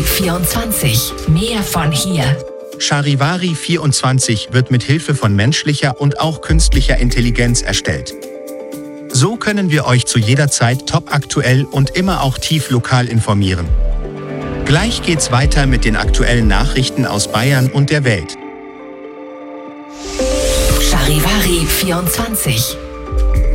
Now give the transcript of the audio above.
24. Mehr von hier. Charivari 24 wird mit Hilfe von menschlicher und auch künstlicher Intelligenz erstellt. So können wir euch zu jeder Zeit topaktuell und immer auch tief lokal informieren. Gleich geht's weiter mit den aktuellen Nachrichten aus Bayern und der Welt. Charivari 24.